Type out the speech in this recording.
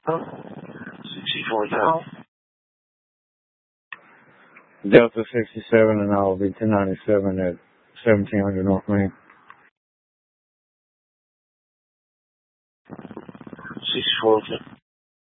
Huh? 64 Delta. Delta 67, and I will be 1097 at 1700 North Main. 64 Delta.